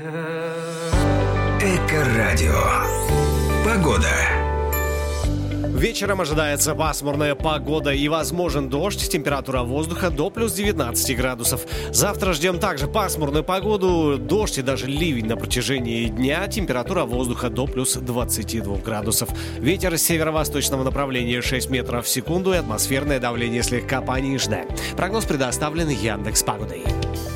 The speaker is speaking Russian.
Эко-радио. Погода. Вечером ожидается пасмурная погода и возможен дождь. Температура воздуха до плюс 19 градусов. Завтра ждем также пасмурную погоду, дождь и даже ливень на протяжении дня. Температура воздуха до плюс 22 градусов. Ветер с северо-восточного направления 6 метров в секунду и атмосферное давление слегка пониженное. Прогноз предоставлен Яндекс.Погодой.